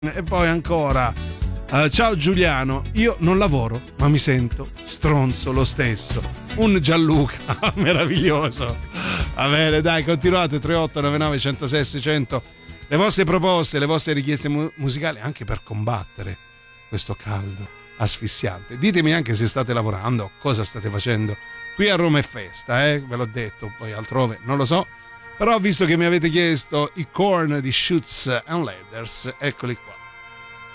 E poi ancora ciao Giuliano, io non lavoro ma mi sento stronzo lo stesso. Un Gianluca meraviglioso. Va bene, dai, continuate. 3899 106 600 le vostre proposte, le vostre richieste musicali, anche per combattere questo caldo asfissiante. Ditemi anche se state lavorando, cosa state facendo. Qui a Roma è festa, ve l'ho detto, poi altrove non lo so. Però visto che mi avete chiesto i Korn di Shoots and Ladders, eccoli qua.